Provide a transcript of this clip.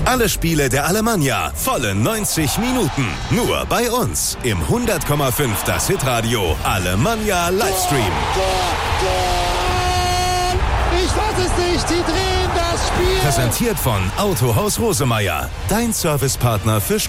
Alle Spiele der Alemannia, volle 90 Minuten. Nur bei uns im 100,5 das Hitradio Alemannia Livestream. Ich fass es nicht, sie drehen das Spiel. Präsentiert von Autohaus Rosemeyer, dein Servicepartner für